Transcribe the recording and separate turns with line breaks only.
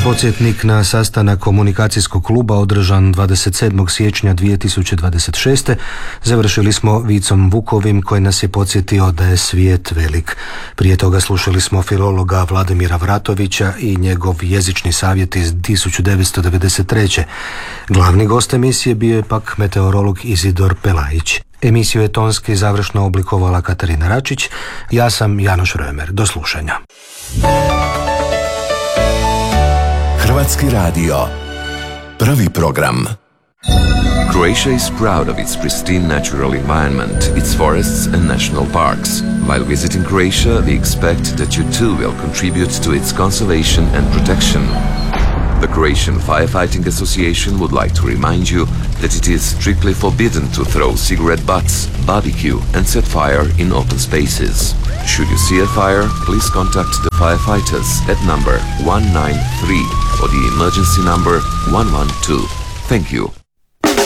Podsjetnik na sastanak komunikacijskog kluba održan 27. siječnja 2026. završili smo vicom Vukovim koji nas je podsjetio da je svijet velik. Prije toga slušali smo filologa Vladimira Vratovića i njegov jezični savjet iz 1993. Glavni gost emisije bio je pak meteorolog Izidor Pelajić. Emisiju je tonski završno oblikovala Katarina Račić. Ja sam Janoš Römer. Do slušanja.
Hrvatski radio. Prvi program.
Croatia is proud of its pristine natural environment, its forests and national parks. While visiting Croatia, we expect that you too will contribute to its conservation and protection. The Croatian Firefighting Association would like to remind you that it is strictly forbidden to throw cigarette butts, barbecue and set fire in open spaces. Should you see a fire, please contact the firefighters at number 193 or the emergency number 112. Thank you.